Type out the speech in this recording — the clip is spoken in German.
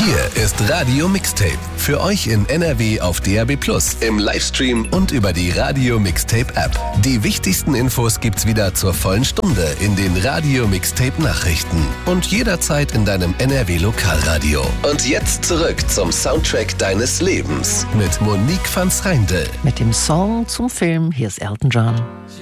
Hier ist Radio Mixtape. Für euch in NRW auf DAB+, im Livestream und über die Radio Mixtape App. Die wichtigsten Infos gibt's wieder zur vollen Stunde in den Radio Mixtape Nachrichten und jederzeit in deinem NRW Lokalradio. Und jetzt zurück zum Soundtrack deines Lebens mit Monique van Schreindel. Mit dem Song zum Film, hier ist Elton John.